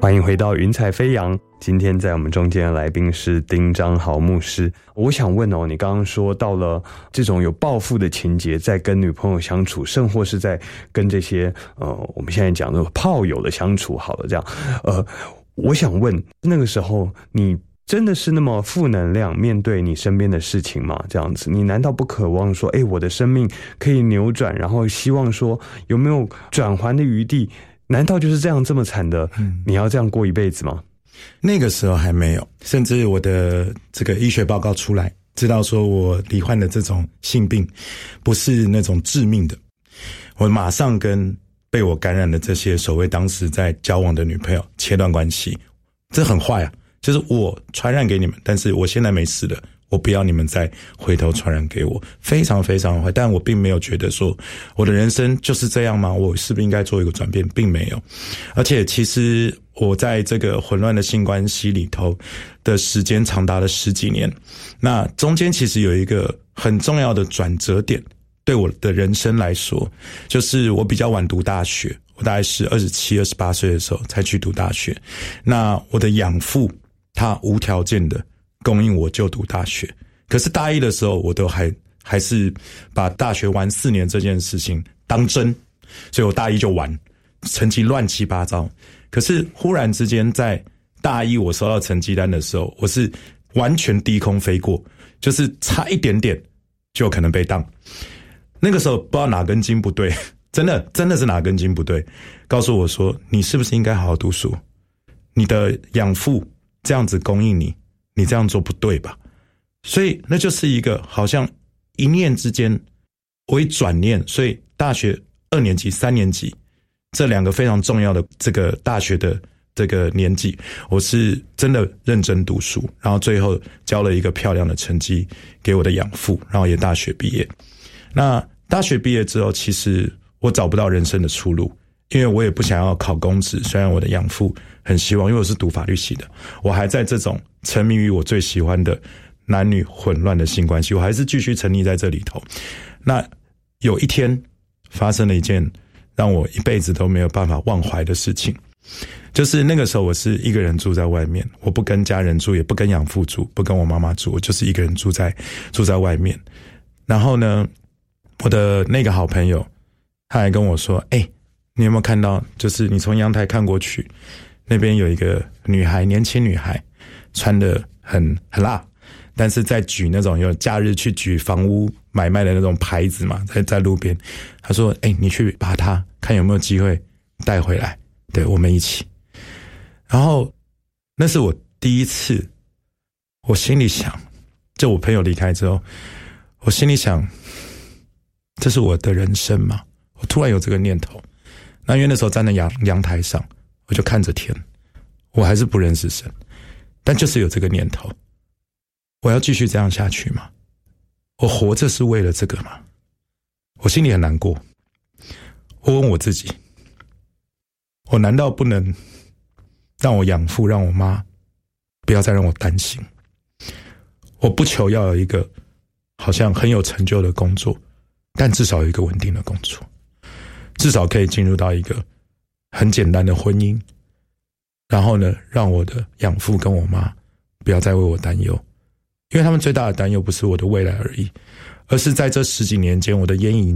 欢迎回到云彩飞扬，今天在我们中间的来宾是丁章豪牧师。我想问你刚刚说到了这种有报复的情节，在跟女朋友相处，甚或是在跟这些我们现在讲的炮友的相处好了，这样我想问，那个时候你真的是那么负能量面对你身边的事情吗？这样子，你难道不渴望说我的生命可以扭转，然后希望说有没有转圜的余地？难道就是这么惨的你要这样过一辈子吗？ 那个时候还没有，甚至我的这个医学报告出来，知道说我罹患的这种性病不是那种致命的，我马上跟被我感染的这些所谓当时在交往的女朋友切断关系。这很坏啊，就是我传染给你们，但是我现在没事了，我不要你们再回头传染给我，非常非常坏。但我并没有觉得说我的人生就是这样吗？我是不是应该做一个转变？并没有。而且其实我在这个混乱的性关系里头的时间长达了10几年，那中间其实有一个很重要的转折点，对我的人生来说，就是我比较晚读大学，我大概是27、28岁的时候才去读大学。那我的养父他无条件的供应我就读大学，可是大一的时候我都还是把大学玩4年这件事情当真，所以我大一就玩，成绩乱七八糟。可是忽然之间在大一我收到成绩单的时候，我是完全低空飞过，就是差一点点就可能被当。那个时候不知道哪根筋不对，真的是哪根筋不对，告诉我说你是不是应该好好读书，你的养父这样子供应你，你这样做不对吧？所以那就是一个好像一念之间我一转念，所以大学2年级、3年级这2个非常重要的这个大学的这个年纪，我是真的认真读书，然后最后交了一个漂亮的成绩给我的养父，然后也大学毕业。那大学毕业之后，其实我找不到人生的出路，因为我也不想要考公职，虽然我的养父很希望，因为我是读法律系的，我还在这种沉迷于我最喜欢的男女混乱的性关系，我还是继续沉溺在这里头。那有一天发生了一件让我一辈子都没有办法忘怀的事情，就是那个时候我是一个人住在外面，我不跟家人住，也不跟养父住，不跟我妈妈住，我就是一个人住在外面。然后呢，我的那个好朋友他还跟我说，你有没有看到，就是你从阳台看过去，那边有一个女孩，年轻女孩，穿得很辣，但是在举那种有假日去举房屋买卖的那种牌子嘛，在路边。他说你去把她看有没有机会带回来，对，我们一起。然后那是我第一次，我心里想，就我朋友离开之后，我心里想，这是我的人生吗？我突然有这个念头。那因为那时候站在阳台上，我就看着天，我还是不认识神，但就是有这个念头，我要继续这样下去吗？我活着是为了这个吗？我心里很难过。我问我自己，我难道不能让我养父让我妈不要再让我担心？我不求要有一个好像很有成就的工作，但至少有一个稳定的工作，至少可以进入到一个很简单的婚姻，然后呢，让我的养父跟我妈不要再为我担忧，因为他们最大的担忧不是我的未来而已，而是在这10几年间，我的烟瘾